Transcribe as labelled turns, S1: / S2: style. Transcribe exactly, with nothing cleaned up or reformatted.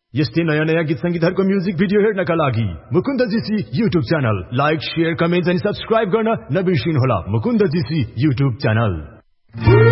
S1: यस्तै नयाँ नयाँ गीत संगीतहरुको म्युजिक भिडियो हेर्नका लागि Mukund GC YouTube channel like share comment अनि सब्स्क्राइब गर्न नबिर्सिनुहोला। Mukund GC YouTube channel.